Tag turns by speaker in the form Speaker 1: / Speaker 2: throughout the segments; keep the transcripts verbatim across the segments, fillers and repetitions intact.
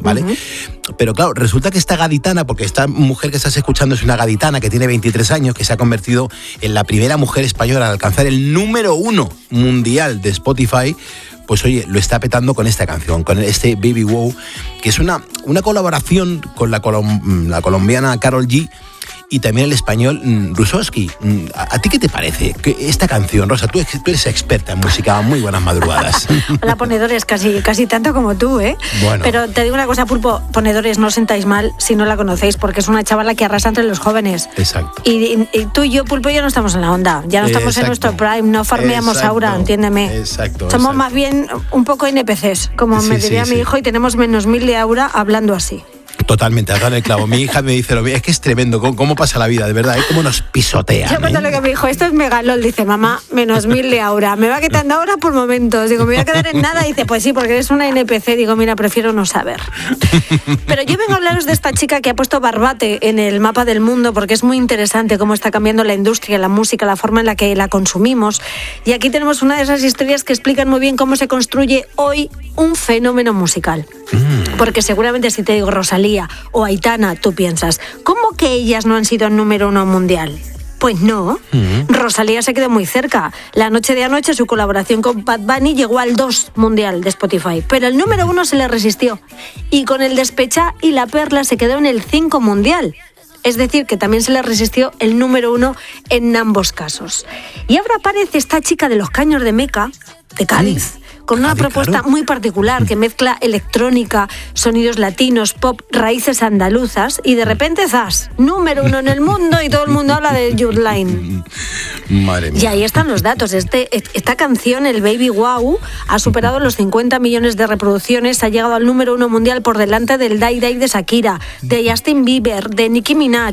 Speaker 1: ¿vale?
Speaker 2: Uh-huh.
Speaker 1: Pero claro, resulta que esta gaditana, porque esta mujer que estás escuchando es una gaditana que tiene veintitrés años, que se ha convertido en la primera mujer española en alcanzar el número uno mundial de Spotify, pues oye, lo está petando con esta canción, con este Baby Wow, que es una, una colaboración con la, colom- la colombiana Karol G, y también el español mm, Rusowski. Mm, ¿A, ¿A ti qué te parece que esta canción, Rosa? Tú, tú eres experta en música, muy buenas madrugadas.
Speaker 2: Hola, ponedores, casi, casi tanto como tú, ¿eh?
Speaker 1: Bueno.
Speaker 2: Pero te digo una cosa, Pulpo, ponedores, no os sentáis mal si no la conocéis, porque es una chavala que arrasa entre los jóvenes.
Speaker 1: Exacto.
Speaker 2: Y, y, y tú y yo, Pulpo, ya no estamos en la onda, ya no estamos
Speaker 1: Exacto.
Speaker 2: en nuestro prime, no farmeamos
Speaker 1: Exacto.
Speaker 2: aura, entiéndeme.
Speaker 1: Exacto.
Speaker 2: Somos
Speaker 1: exacto.
Speaker 2: más bien un poco N P Cs, como
Speaker 1: Sí,
Speaker 2: me diría
Speaker 1: sí,
Speaker 2: mi
Speaker 1: sí.
Speaker 2: hijo, y tenemos menos mil de aura hablando así.
Speaker 1: Totalmente, has dado el clavo. Mi hija me dice lo mismo, es que es tremendo, cómo, cómo pasa la vida, de verdad, es como nos pisotean.
Speaker 2: Yo cuando
Speaker 1: ¿eh?
Speaker 2: le digo a mi hijo, esto es megalol, dice, mamá, menos mil de aura, me va quitando aura por momentos. Digo, me voy a quedar en nada. Dice, pues sí, porque eres una N P C. Digo, mira, prefiero no saber. Pero yo vengo a hablaros de esta chica que ha puesto Barbate en el mapa del mundo, porque es muy interesante cómo está cambiando la industria, la música, la forma en la que la consumimos. Y aquí tenemos una de esas historias que explican muy bien cómo se construye hoy un fenómeno musical.
Speaker 1: Mm.
Speaker 2: Porque seguramente si te digo Rosalía o Aitana, tú piensas, ¿cómo que ellas no han sido número uno mundial? Pues no,
Speaker 1: Mm.
Speaker 2: Rosalía se quedó muy cerca. La noche de anoche su colaboración con Bad Bunny llegó al dos mundial de Spotify, pero el número uno se le resistió. Y con el Despechá y La Perla se quedó en el cinco mundial. Es decir, que también se le resistió el número uno en ambos casos. Y ahora aparece esta chica de los Caños de Meca, de Cádiz, con una
Speaker 1: Cádiz,
Speaker 2: propuesta
Speaker 1: claro.
Speaker 2: muy particular que mezcla electrónica, sonidos latinos, pop, raíces andaluzas y de repente, ¡zas!, número uno en el mundo y todo el mundo habla de Your Line.
Speaker 1: Madre mía.
Speaker 2: Y ahí están los datos. Este, esta canción, el Baby Wow, ha superado los cincuenta millones de reproducciones, ha llegado al número uno mundial por delante del Die Die de Shakira, de Justin Bieber, de Nicki Minaj.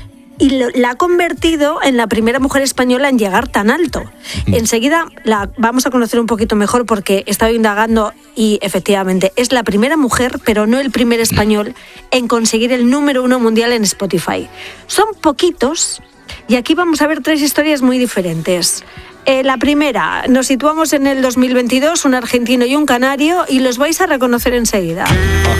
Speaker 2: Y lo, la ha convertido en la primera mujer española en llegar tan alto. Enseguida la vamos a conocer un poquito mejor porque he estado indagando y efectivamente es la primera mujer, pero no el primer español, en conseguir el número uno mundial en Spotify. Son poquitos y aquí vamos a ver tres historias muy diferentes. Eh, la primera, nos situamos en el dos mil veintidós, un argentino y un canario, y los vais a reconocer enseguida.